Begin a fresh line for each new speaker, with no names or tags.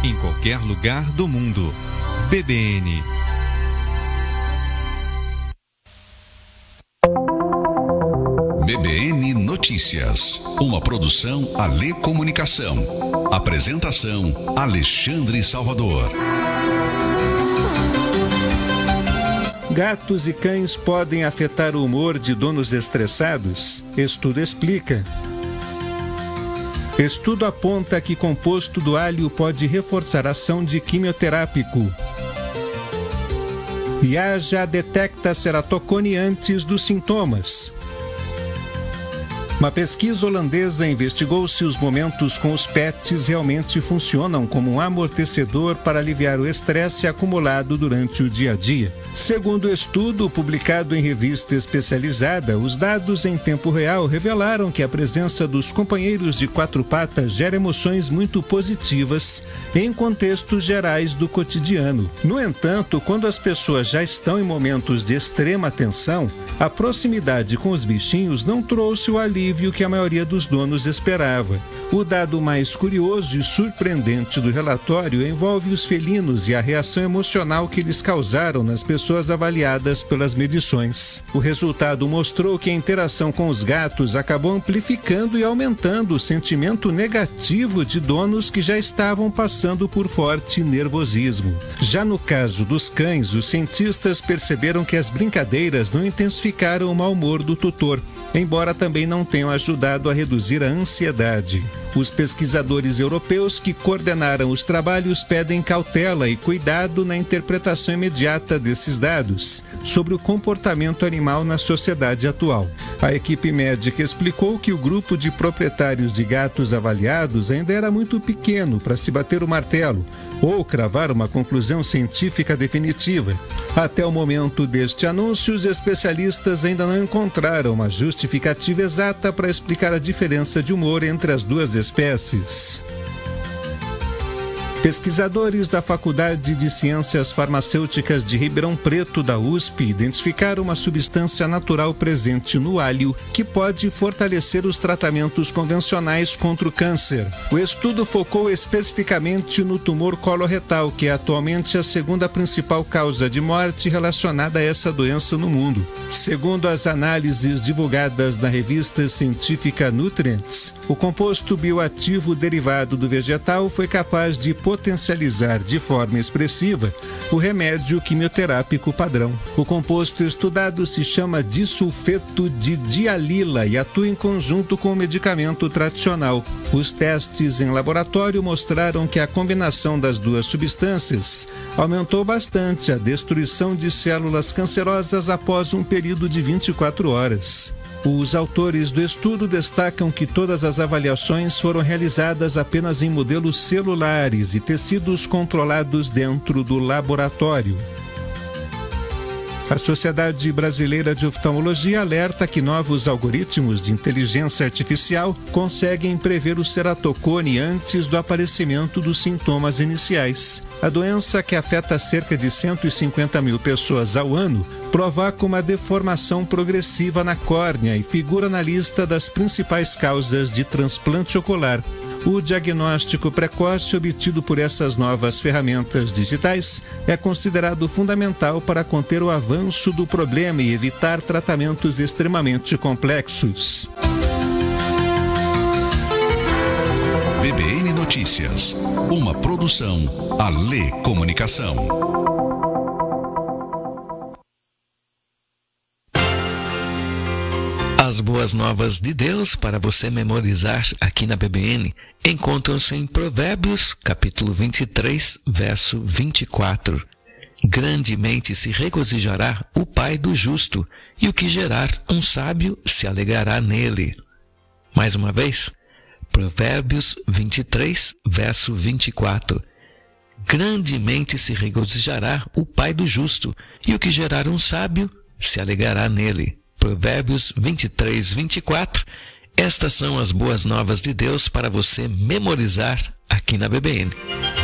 em qualquer lugar do mundo. BBN.
BBN Notícias, uma produção Alê Comunicação. Apresentação Alexandre Salvador.
Gatos e cães podem afetar o humor de donos estressados? Estudo explica. Estudo aponta que composto do alho pode reforçar a ação de quimioterápico. IA já detecta ceratocone antes dos sintomas. Uma pesquisa holandesa investigou se os momentos com os pets realmente funcionam como um amortecedor para aliviar o estresse acumulado durante o dia a dia. Segundo o estudo, publicado em revista especializada, os dados em tempo real revelaram que a presença dos companheiros de quatro patas gera emoções muito positivas em contextos gerais do cotidiano. No entanto, quando as pessoas já estão em momentos de extrema tensão, a proximidade com os bichinhos não trouxe o alívio que a maioria dos donos esperava. O dado mais curioso e surpreendente do relatório envolve os felinos e a reação emocional que eles causaram nas pessoas avaliadas pelas medições. O resultado mostrou que a interação com os gatos acabou amplificando e aumentando o sentimento negativo de donos que já estavam passando por forte nervosismo. Já no caso dos cães, os cientistas perceberam que as brincadeiras não intensificaram o mau humor do tutor, embora também não tenham ajudado a reduzir a ansiedade. Os pesquisadores europeus que coordenaram os trabalhos pedem cautela e cuidado na interpretação imediata desses dados sobre o comportamento animal na sociedade atual. A equipe médica explicou que o grupo de proprietários de gatos avaliados ainda era muito pequeno para se bater o martelo ou cravar uma conclusão científica definitiva. Até o momento deste anúncio, os especialistas ainda não encontraram uma justificativa exata para explicar a diferença de humor entre as duas espécies. Pesquisadores da Faculdade de Ciências Farmacêuticas de Ribeirão Preto, da USP, identificaram uma substância natural presente no alho que pode fortalecer os tratamentos convencionais contra o câncer. O estudo focou especificamente no tumor coloretal, que é atualmente a segunda principal causa de morte relacionada a essa doença no mundo. Segundo as análises divulgadas na revista científica Nutrients, o composto bioativo derivado do vegetal foi capaz de potencializar de forma expressiva o remédio quimioterápico padrão. O composto estudado se chama disulfeto de dialila e atua em conjunto com o medicamento tradicional. Os testes em laboratório mostraram que a combinação das duas substâncias aumentou bastante a destruição de células cancerosas após um período de 24 horas. Os autores do estudo destacam que todas as avaliações foram realizadas apenas em modelos celulares e tecidos controlados dentro do laboratório. A Sociedade Brasileira de Oftalmologia alerta que novos algoritmos de inteligência artificial conseguem prever o ceratocone antes do aparecimento dos sintomas iniciais. A doença, que afeta cerca de 150 mil pessoas ao ano, provoca uma deformação progressiva na córnea e figura na lista das principais causas de transplante ocular. O diagnóstico precoce obtido por essas novas ferramentas digitais é considerado fundamental para conter o avanço do problema e evitar tratamentos extremamente complexos.
BBN Notícias, uma produção Alê Comunicação.
As boas novas de Deus para você memorizar aqui na BBN encontram-se em Provérbios, capítulo 23, verso 24. Grandemente se regozijará o pai do justo, e o que gerar um sábio se alegrará nele. Mais uma vez, Provérbios 23, verso 24. Grandemente se regozijará o pai do justo, e o que gerar um sábio se alegrará nele. Provérbios 23, 24. Estas são as boas novas de Deus para você memorizar aqui na BBN.